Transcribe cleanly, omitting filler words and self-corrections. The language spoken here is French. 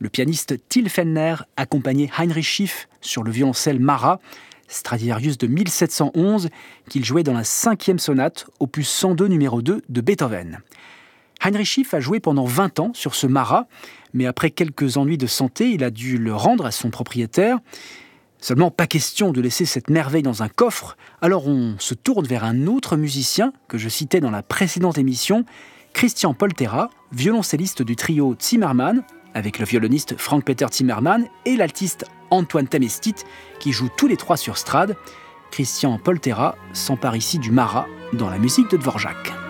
Le pianiste Till Fellner accompagnait Heinrich Schiff sur le violoncelle Marat, Stradivarius de 1711, qu'il jouait dans la 5e sonate, opus 102 numéro 2 de Beethoven. Heinrich Schiff a joué pendant 20 ans sur ce Marat, mais après quelques ennuis de santé, il a dû le rendre à son propriétaire. Seulement, pas question de laisser cette merveille dans un coffre, alors on se tourne vers un autre musicien que je citais dans la précédente émission, Christian Poltera, violoncelliste du trio Zimmermann, avec le violoniste Frank-Peter Zimmermann et l'altiste Antoine Tamestit, qui jouent tous les trois sur Strad. Christian Poltera s'empare ici du Marat dans la musique de Dvorak.